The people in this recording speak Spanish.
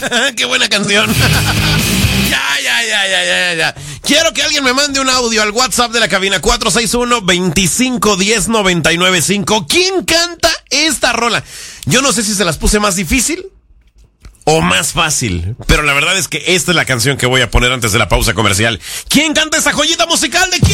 Qué buena canción. Ya. Quiero que alguien me mande un audio al WhatsApp de la cabina 461-2510-995. ¿Quién canta esta rola? Yo no sé si se las puse más difícil o más fácil, pero la verdad es que esta es la canción que voy a poner antes de la pausa comercial. ¿Quién canta esa joyita musical? ¿De quién?